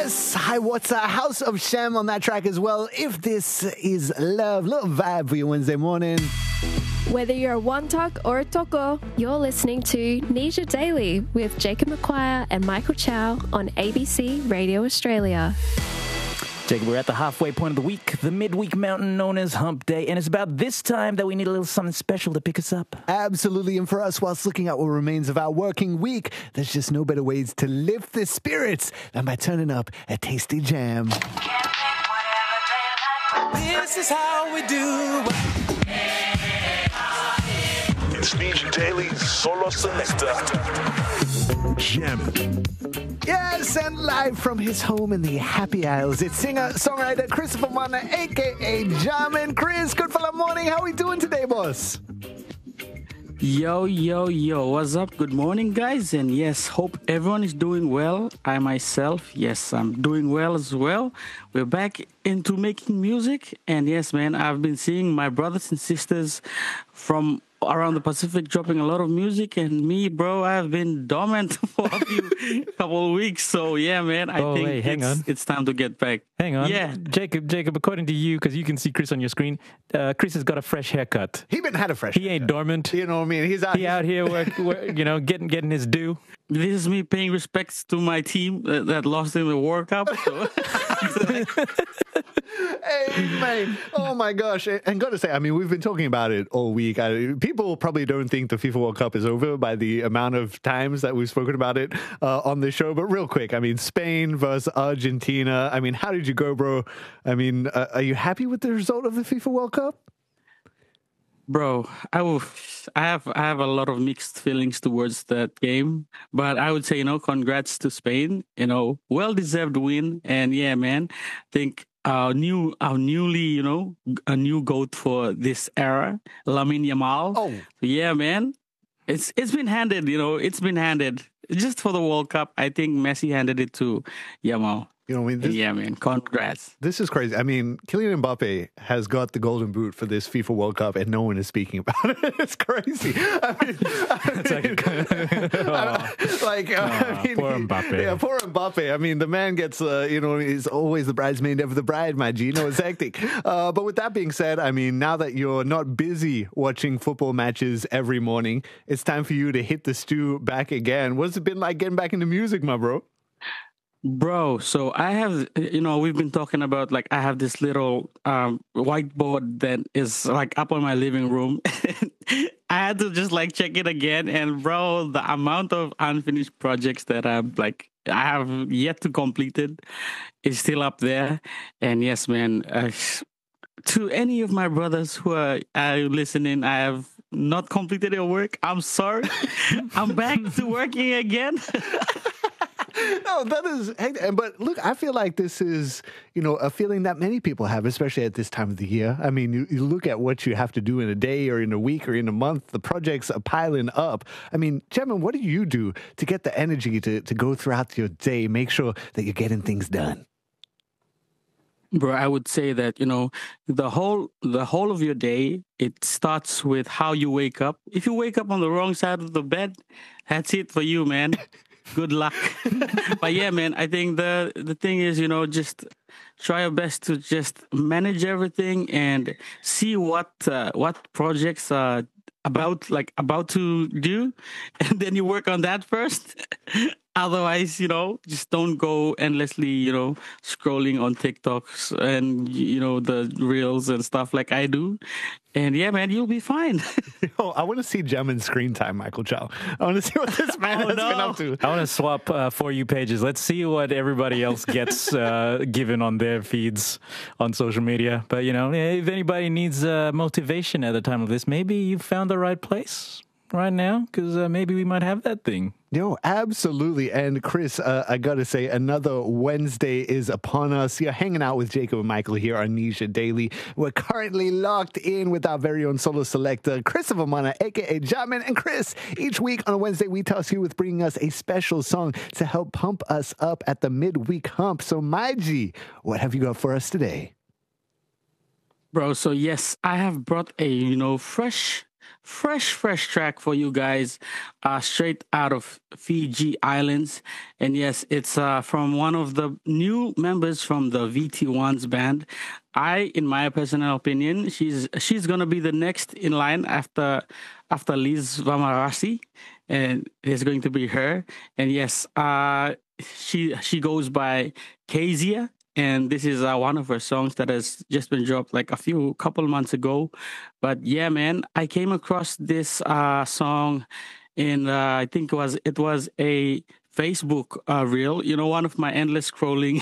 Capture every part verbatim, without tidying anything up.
Yes, Hi Water, House of Shem on that track as well. If this is love, little vibe for your Wednesday morning. Whether you're a one talk or a toko, you're listening to Nisha Daily with Jacob McQuire and Michael Chow on A B C Radio Australia. Jacob, we're at the halfway point of the week, the midweek mountain known as Hump Day, and it's about this time that we need a little something special to pick us up. Absolutely, and for us, whilst looking at what remains of our working week, there's just no better ways to lift the spirits than by turning up a tasty jam. This is how we do. It's Nisha Daily's Solo Selector. Jamming. Yes, and live from his home in the Happy Isles, it's singer-songwriter Christopher Mana, a k a. Jamin. Chris, good for the morning. How are we doing today, boss? Yo, yo, yo. What's up? Good morning, guys. And yes, hope everyone is doing well. I myself, yes, I'm doing well as well. We're back into making music. And yes, man, I've been seeing my brothers and sisters from around the Pacific dropping a lot of music, and me, bro, I've been dormant for a few couple of weeks. So yeah, man, I oh, think wait, hang it's, on. it's time to get back. Hang on. Yeah. Jacob, Jacob, according to you, because you can see Chris on your screen, uh, Chris has got a fresh haircut. He been had a fresh He haircut. ain't dormant. You know what I mean? He's out, he out here, work, work, you know, getting getting his due. This is me paying respects to my team that, that lost in the World Cup. So. Hey, man. Oh, my gosh. And got to say, I mean, we've been talking about it all week. I, people probably don't think the FIFA World Cup is over by the amount of times that we've spoken about it uh, on this show. But real quick, I mean, Spain versus Argentina. I mean, how did you go, bro? I mean, uh, are you happy with the result of the FIFA World Cup? Bro, I will. I have I have a lot of mixed feelings towards that game, but I would say, you know, congrats to Spain. You know, well deserved win, and yeah, man, I think our new our newly, you know, a new goat for this era, Lamine Yamal. Oh, yeah, man, it's it's been handed. You know, it's been handed just for the World Cup. I think Messi handed it to Yamal. You know what I mean? This, yeah, man, congrats. This is crazy. I mean, Kylian Mbappe has got the golden boot for this FIFA World Cup, and no one is speaking about it. It's crazy. I mean, I mean, like, like uh, oh, I mean, poor he- Mbappe. Yeah, poor Mbappe. I mean, the man gets, uh, you know, he's always the bridesmaid, never the bride, my G. You know, it's hectic. Uh, but with that being said, I mean, now that you're not busy watching football matches every morning, it's time for you to hit the stew back again. What's it been like getting back into music, my bro? Bro, so I have, you know, we've been talking about, like, I have this little um, whiteboard that is, like, up on my living room. I had to just, like, check it again. And, bro, the amount of unfinished projects that I'm, like, I have yet to complete it is still up there. And, yes, man, uh, to any of my brothers who are, are listening, I have not completed your work. I'm sorry. I'm back to working again. No, that is, but look, I feel like this is, you know, a feeling that many people have, especially at this time of the year. I mean, you, you look at what you have to do in a day or in a week or in a month, the projects are piling up. I mean, Gemma, what do you do to get the energy to, to go throughout your day, make sure that you're getting things done? Bro, I would say that, you know, the whole the whole of your day, it starts with how you wake up. If you wake up on the wrong side of the bed, that's it for you, man. Good luck. But yeah, man, I think the the thing is, you know, just try your best to just manage everything and see what uh, what projects are about like about to do, and then you work on that first. Otherwise, you know, just don't go endlessly, you know, scrolling on TikToks and, you know, the reels and stuff like I do. And yeah, man, you'll be fine. Oh, I want to see Gemma's screen time, Michael Chow. I want to see what this man Oh, has no. been up to. I want to swap uh, For You pages. Let's see what everybody else gets uh, given on their feeds on social media. But, you know, if anybody needs uh, motivation at the time of this, maybe you found the right place right now, because uh, maybe we might have that thing. Yo, absolutely. And Chris, uh, I got to say, another Wednesday is upon us. You're hanging out with Jacob and Michael here on Nisha Daily. We're currently locked in with our very own solo selector, Christopher Mana, a k a. Jamin. And Chris, each week on a Wednesday, we task you with bringing us a special song to help pump us up at the midweek hump. So, my G, what have you got for us today? Bro, so yes, I have brought a, you know, fresh fresh, fresh track for you guys, uh, straight out of Fiji Islands. And yes, it's uh, from one of the new members from the V T one's band. I, in my personal opinion, she's she's gonna be the next in line after after Liz Vamarasi, and it's going to be her. And yes, uh, she she goes by Kezia. And this is uh, one of her songs that has just been dropped like a few couple months ago. But yeah, man, I came across this uh, song in uh, I think it was it was a Facebook uh, reel. You know, one of my endless scrolling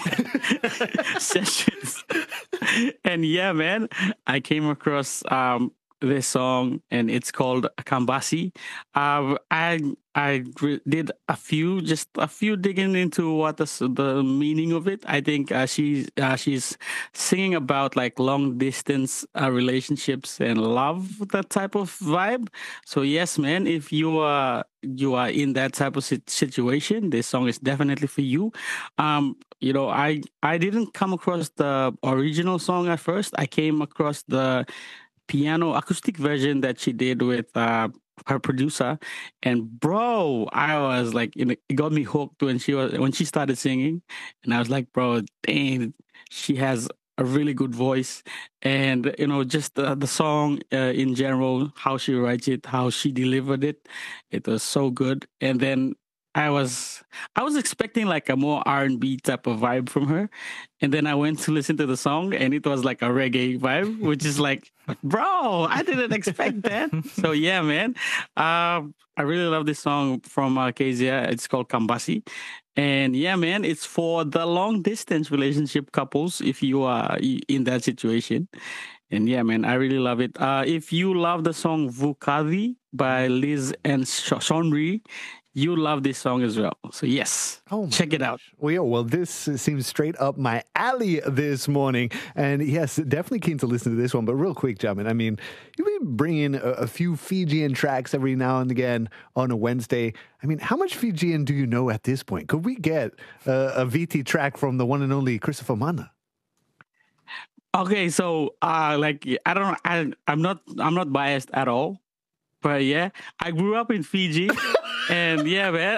sessions. And yeah, man, I came across um, this song, and it's called Kambasi. Uh, I I re- did a few, just a few digging into what is the meaning of it. I think uh, she's uh, she's singing about like long distance uh, relationships and love, that type of vibe. So yes, man, if you are you are in that type of sit- situation, this song is definitely for you. Um, you know, I I didn't come across the original song at first. I came across the piano acoustic version that she did with uh, her producer, and bro, I was like, you know, it got me hooked when she was when she started singing, and I was like, bro, dang, she has a really good voice, and you know, just uh, the song uh, in general, how she writes it, how she delivered it, it was so good. And then I was I was expecting like a more R and B type of vibe from her, and then I went to listen to the song, and it was like a reggae vibe, which is like, bro, I didn't expect that. So yeah, man, uh, I really love this song from uh, Kezia. It's called Kambasi, and yeah, man, it's for the long distance relationship couples if you are in that situation. And yeah, man, I really love it. Uh, if you love the song Vukadi by Liz and Shonri, you love this song as well. So yes, oh check gosh. it out. Well, yeah, well, this seems straight up my alley this morning. And yes, definitely keen to listen to this one. But real quick, Jamin, I mean, you've been bringing a, a few Fijian tracks every now and again on a Wednesday. I mean, how much Fijian do you know at this point? Could we get uh, a V T track from the one and only Christopher Mana? Okay, so uh, like I don't, I, I'm not, I'm not biased at all. But yeah, I grew up in Fiji, and yeah, man.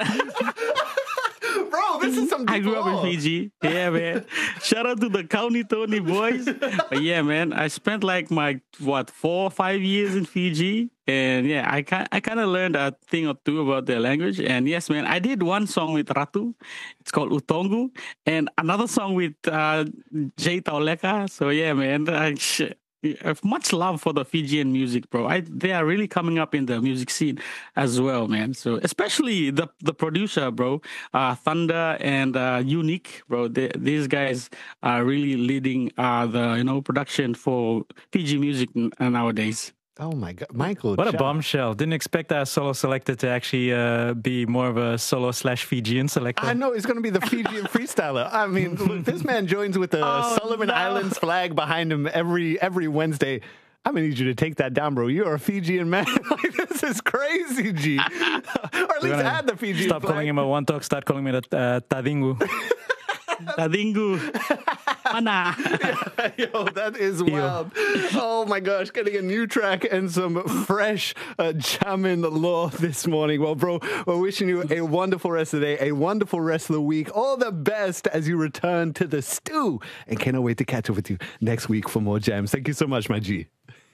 Bro, this is some. I grew up in Fiji. Yeah, man. Shout out to the County Tony boys. But yeah, man, I spent like my what four or five years in Fiji, and yeah, I kind I kind of learned a thing or two about their language. And yes, man, I did one song with Ratu. It's called Utongu, and another song with uh, Jay Tauleka. So yeah, man, I. Shit. I have much love for the Fijian music, bro. I, they are really coming up in the music scene as well, man. So especially the the producer, bro, uh, Thunder and uh, Unique, bro. They, these guys are really leading uh, the you know production for Fiji music nowadays. Oh my God, Michael! What Chow. a bombshell! Didn't expect our solo selector to actually uh, be more of a solo slash Fijian selector. I know it's going to be the Fijian freestyler. I mean, look, this man joins with the Oh, Solomon no. Islands flag behind him every every Wednesday. I'm gonna need you to take that down, bro. You're a Fijian man. Like, this is crazy, G. Or at least add the Fijian Stop flag. calling him a one talk. Start calling him a uh, Tadingu. Tadingu. Mana. Yo, that is wild. Oh my gosh, getting a new track and some fresh uh, jamming law this morning. Well, bro, we're wishing you a wonderful rest of the day, a wonderful rest of the week. All the best as you return to the stew. And cannot wait to catch up with you next week for more jams. Thank you so much, my G.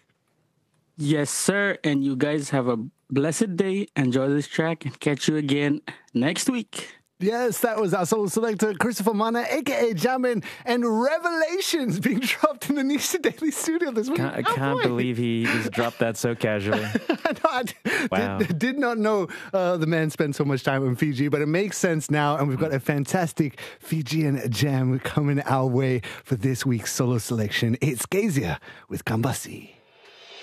Yes, sir. And you guys have a blessed day. Enjoy this track, and catch you again next week. Yes, that was our solo selector, Christopher Mana, a k a. Jamin, and Revelations being dropped in the Nisha Daily Studio this week. Can't, I Oh, can't boy. believe he just dropped that so casually. I know, I did, Wow. did, did not know uh, the man spent so much time in Fiji, but it makes sense now, and we've got a fantastic Fijian jam coming our way for this week's solo selection. It's Kezia with Kambasi.